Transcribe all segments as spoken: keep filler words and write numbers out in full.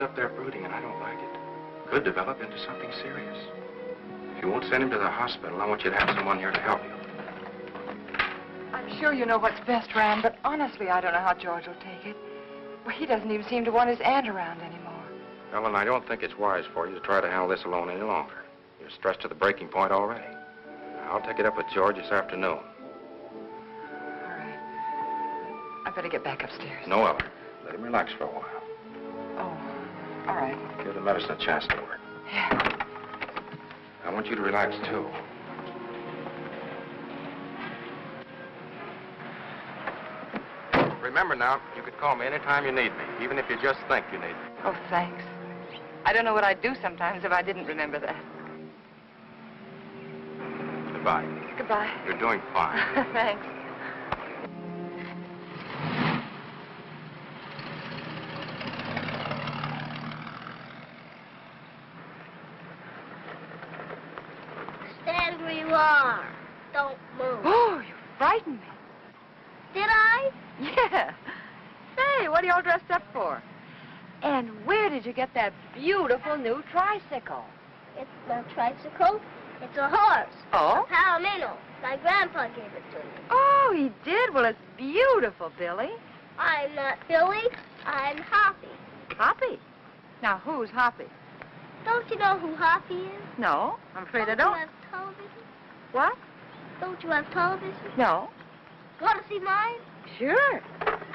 up there brooding, and I don't like it. Could develop into something serious. If you won't send him to the hospital, I want you to have someone here to help you. I'm sure you know what's best, Ram, but honestly, I don't know how George will take it. Well, he doesn't even seem to want his aunt around anymore. Ellen, I don't think it's wise for you to try to handle this alone any longer. You're stressed to the breaking point already. I'll take it up with George this afternoon. All right. I better get back upstairs. No, Ellen. Let him relax for a while. Oh, all right. Give the medicine a chance to work. Yeah. I want you to relax, too. Remember now, you can call me anytime you need me, even if you just think you need me. Oh, thanks. I don't know what I'd do sometimes if I didn't remember that. Goodbye. Goodbye. You're doing fine. Thanks. Stand where you are. Don't move. Oh, you frightened me. Did I? Yeah. Say, what are you all dressed up for? And where did you get that beautiful new tricycle? It's no tricycle. It's a horse. Oh? A Palomino. My grandpa gave it to me. Oh, he did? Well, it's beautiful, Billy. I'm not Billy. I'm Hoppy. Hoppy? Now, who's Hoppy? Don't you know who Hoppy is? No, I'm afraid I Don't don't. you have television? What? Don't you have television? No. Want to see mine? Sure.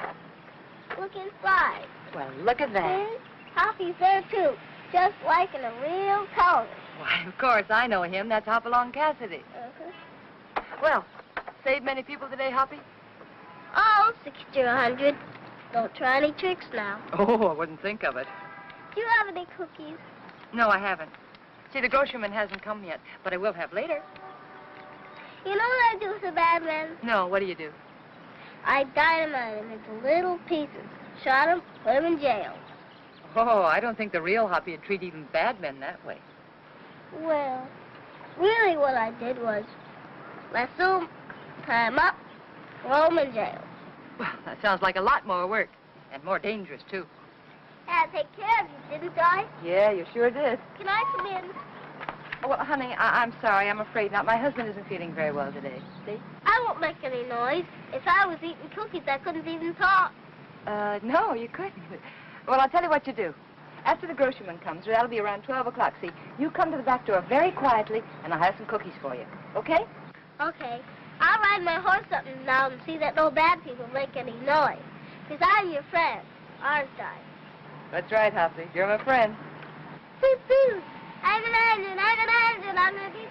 Look inside. Well, look at that. See? Hoppy's there, too. Just like in a real television. Why, of course, I know him. That's Hopalong Cassidy. Uh-huh. Well, saved many people today, Hoppy? Oh, sixty or a hundred. Don't try any tricks now. Oh, I wouldn't think of it. Do you have any cookies? No, I haven't. See, the grocerman hasn't come yet, but I will have later. You know what I do with the bad men? No, what do you do? I dynamite him into little pieces. Shot him, put him in jail. Oh, I don't think the real Hoppy would treat even bad men that way. Well, really what I did was lasso him, tie him up, throw him in jail. Well, that sounds like a lot more work, and more dangerous, too. Had to take care of you, didn't I? Yeah, you sure did. Can I come in? Oh, well, honey, I I'm sorry. I'm afraid not. My husband isn't feeling very well today. See? I won't make any noise. If I was eating cookies, I couldn't even talk. Uh, no, you couldn't. Well, I'll tell you what you do. After the grocerman comes, that'll be around twelve o'clock, see? You come to the back door very quietly, and I'll have some cookies for you. Okay? Okay. I'll ride my horse up and down and see that no bad people make any noise. Because I'm your friend, aren't I? That's right, Hoppy. You're my friend. Beep, beep. I'm an engine, I'm an engine, I'm gonna be